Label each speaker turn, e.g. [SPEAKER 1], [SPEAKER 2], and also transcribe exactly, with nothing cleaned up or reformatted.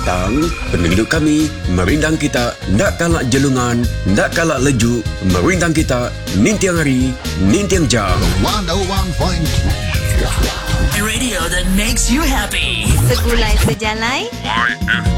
[SPEAKER 1] petang, penduduk kami merindang kita, nak kalak jelungan, nak kalak lejuk, merindang kita, nintiang hari, nintiang jam.
[SPEAKER 2] one oh one point three
[SPEAKER 3] Radio that makes you happy.
[SPEAKER 4] Segulai sejalai.
[SPEAKER 5] Y F